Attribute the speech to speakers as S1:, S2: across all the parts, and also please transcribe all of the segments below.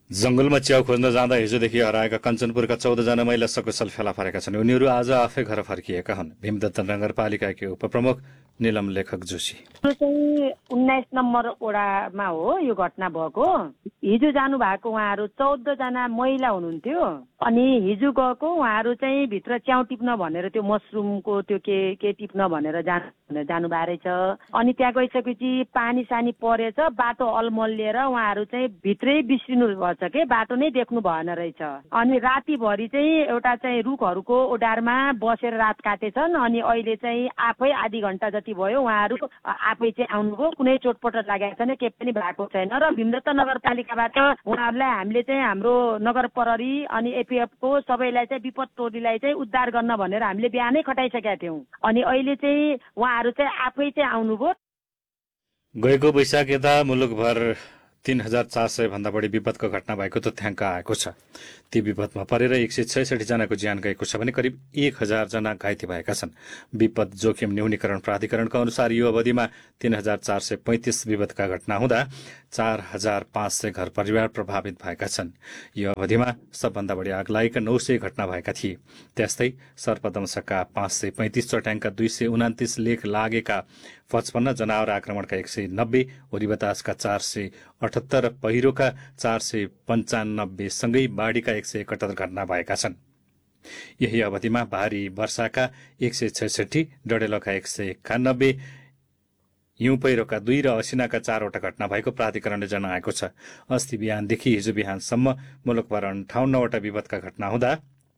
S1: जंगलमा च्याउ खोज्न जाँदा हिजोदेखि हराएका कञ्चनपुरका 14 जना महिला सकुशल फेला परेका छन्। उनीहरू आज आफै घर फर्किएका हुन्। भीमदत्त नगरपालिकाकी उपप्रमुख निलम लेखक जोशी।
S2: यो चाहिँ 19 नम्बर वडामा हो यो घटना भएको। हिजो जानु भएको उहाँहरू 14 जना महिला हुनुहुन्थ्यो। अनि हिजो गएको उहाँहरू चाहिँ भित्र च्याउ टिप्न भनेर त्यो मसरुमको त्यो के टिप्न भनेर जानु भएको रहेछ। अनि त्यहाँ गइसकेपछि पानी सानी परेछ, बाटो अलमलिएर उहाँहरू चाहिँ भित्रै बिस्रिनु भएछ के, बाटो नै देख्नु भएन रहेछ। अनि रातिभरि चाहिँ एउटा चाहिँ रुखहरूको ओडारमा बसेर रात काटेछन्। अनि अहिले चाहिँ आफै आधी घण्टा जति भयो उहाँहरू आफै चाहिँ आउनुभयो। कुनै चोटपटक लागेको छैन, केही पनि भएको छैन। र भीमदत्त नगरपालिकाबाट उहाँहरूलाई हामीले चाहिँ हाम्रो नगर प्रहरी अनि एपिएफको सबैलाई चाहिँ विपद टोलीलाई चाहिँ उद्धार गर्न भनेर हामीले बिहानै खटाइसकेका थियौँ। अनि अहिले चाहिँ उहाँहरू चाहिँ आफै चाहिँ आउनुभयो।
S1: गएको वैशाख यता मुलुकभर 3400 भन्दा बढी विपदको घटना भएको तथ्याङ्क आएको छ। ती विपदमा परेर 166 जनाको ज्यान गएको छ भने करिब 1000 जना घाइते भएका छन्। विपद जोखिम न्यूनीकरण प्राधिकरणका अनुसार यो अवधिमा 3435 विपदका घटना हुँदा 4500 घर परिवार प्रभावित भएका छन्। यो अवधिमा सबभन्दा बढी आगलागीका 900 घटना भएका थिए। त्यस्तै सर्पदंशका 535, चट्याङका 229 लेख लागेका 55, जनावर आक्रमणका 190, हुरी बतासका 478, पहिरोका 495 सँगै बाढीका 171 घटना भएका छन्। यही अवधिमा भारी वर्षाका 166, डडेलोका 191, हिउँ पहिरोका 2 र असिनाका 4वटा घटना भएको प्राधिकरणले जनाएको छ। अस्ति बिहानदेखि हिजो बिहानसम्म मुलुकभर 58वटा विपदका घटना हुँदा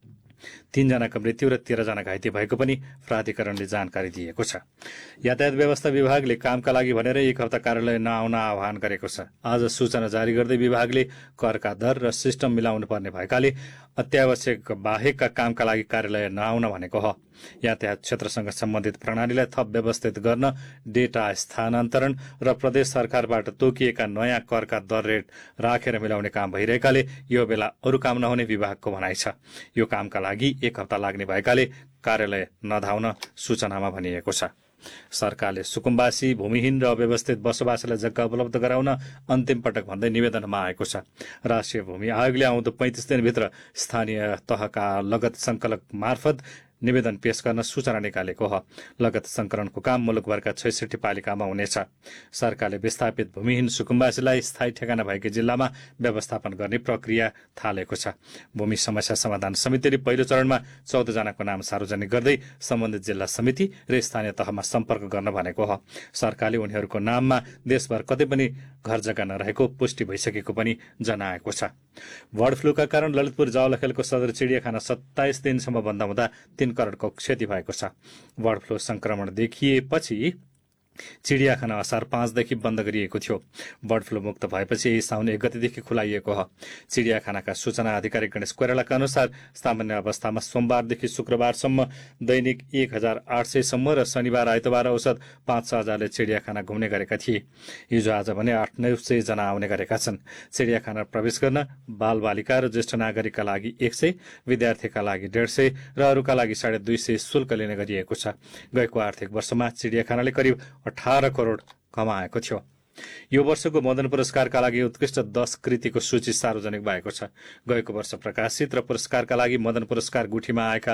S1: 3 जनाको मृत्यु र 13 जना घाइते भएको पनि प्राधिकरणले जानकारी दिएको छ। यातायात व्यवस्था विभागले कामका लागि भनेर एक हप्ता कार्यालय नआउन आह्वान गरेको छ। आज सूचना जारी गर्दै विभागले करका दर र सिस्टम मिलाउनु पर्ने भएकाले अत्यावश्यक बाहेकका कामका लागि कार्यालय नआउन भनेको हो। यातायात क्षेत्रसँग सम्बन्धित प्रणालीलाई थप व्यवस्थित गर्न डेटा स्थानान्तरण र प्रदेश सरकारबाट तोकिएका नयाँ करका दर रेट राखेर मिलाउने काम भइरहेकाले यो बेला अरू काम नहुने विभागको भनाइ छ। यो कामका लागि एक हप्ता लाग्ने भएकाले कार्यालय नधाउन सूचनामा भनिएको छ। सरकारले सुकुम्बासी, भूमिहीन र अव्यवस्थित बसोबासलाई जग्गा उपलब्ध गराउन अन्तिम पटक भन्दै निवेदनमा आएको छ। राष्ट्रिय भूमि आयोगले आउँदो 35 दिनभित्र स्थानीय तहका लगत संकलक मार्फत निवेदन पेश गर्न सूचना निकालेको हो। लगत संकलनको काम मुलुकभरका 66 पालिकामा हुनेछ। सरकारले विस्थापित भूमिहीन सुकुम्बासीलाई स्थायी ठेगाना भएकै जिल्लामा व्यवस्थापन गर्ने प्रक्रिया थालेको छ। भूमि समस्या समाधान समितिले पहिलो चरणमा 14 जनाको नाम सार्वजनिक गर्दै सम्बन्धित जिल्ला समिति र स्थानीय तहमा सम्पर्क गर्न भनेको हो। सरकारले उनीहरूको नाममा देशभर कतै पनि घर जग्गा नरहेको पुष्टि भइसकेको पनि जनाएको छ। बर्ड फ्लूका कारण ललितपुर जावलाखेलको सदर चिडियाखाना 27 दिनसम्म बन्द हुँदा 3 करोडको क्षति भएको छ। बर्ड फ्लू संक्रमण देखिएपछि चिडियाखाना असार 5 देखि बन्द गरिएको थियो। बर्ड फ्लू मुक्त भएपछि यही साउन 1 गतेदेखि खुलाइएको हो। चिडियाखानाका सूचना अधिकारी गणेश कोइरालाका अनुसार सामान्य अवस्थामा सोमबारदेखि शुक्रबारसम्म दैनिक 1800 सम्म र शनिबार आइतबार औसत 5-6 हजारले चिडियाखाना घुम्ने गरेका थिए। हिजो आज भने 800-900 जना आउने गरेका छन्। चिडियाखाना प्रवेश गर्न बालबालिका र ज्येष्ठ नागरिकका लागि 100, विद्यार्थीका लागि 150 र अरूका लागि 250 शुल्क लिने गरिएको छ। गएको आर्थिक वर्षमा चिडियाखानाले करिब 18 करोड कमाएको थियो। यो वर्षको मदन पुरस्कारका लागि उत्कृष्ट 10 कृतिको सूची सार्वजनिक भएको छ। गएको वर्ष प्रकाशित र पुरस्कारका लागि मदन पुरस्कार गुठीमा आएका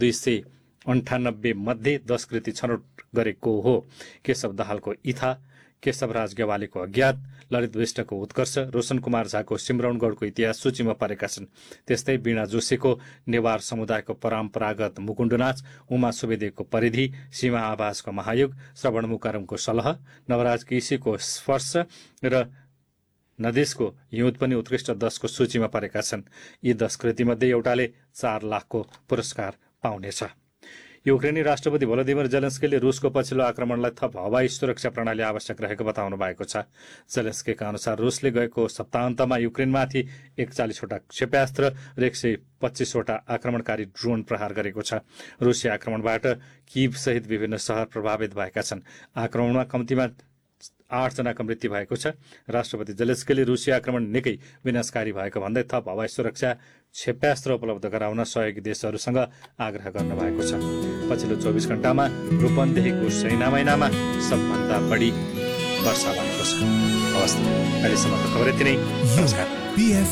S1: 298 मध्ये 10 कृति छनौट गरेको हो। केशव दाहालको इथा, केशवराज गेवालीको अज्ञात, ललित विष्टको उत्कर्ष, रोशन कुमार झाको सिमरौनगढको इतिहास सूचीमा परेका छन्। त्यस्तै वीणा जोशीको नेवार समुदायको परम्परागत मुकुण्ड नाच, उमा सुवेदीको परिधि, सीमा आवासको महायुग, श्रवण मुकारमको सलह, नवराज केसीको स्पर्श र नदेशको हिउँद पनि उत्कृष्ट 10 को सूचीमा परेका छन्। यी 10 कृतिमध्ये एउटाले 4 लाखको पुरस्कार पाउनेछ। युक्रेनी राष्ट्रपति भोलोदिमिर जेलेन्स्कीले रुसको पछिल्लो आक्रमणलाई थप हवाई सुरक्षा प्रणाली आवश्यक रहेको बताउनु भएको छ। जेलेन्स्कीका अनुसार रुसले गएको सप्ताहन्तमा युक्रेनमाथि 41वटा क्षेप्यास्त्र र 125वटा आक्रमणकारी ड्रोन प्रहार गरेको छ। रुसी आक्रमणबाट कीव सहित विभिन्न शहर प्रभावित भएका छन्। आक्रमणमा कम्तीमा 8 जनाको मृत्यु भएको छ। राष्ट्रपति जेलेन्स्कीले रुसी आक्रमण निकै विनाशकारी भएको भन्दै थप हवाई सुरक्षा क्षेप्यास्त्र उपलब्ध गराउन सहयोगी देशहरूसँग आग्रह गर्नुभएको छ। पछिल्लो 24 घण्टामा रूपन्देहीको सैना महिनामा सबभन्दा बढी वर्षा भएको छ। अवस्था अहिलेसम्मको खबर यति नै। नमस्कार।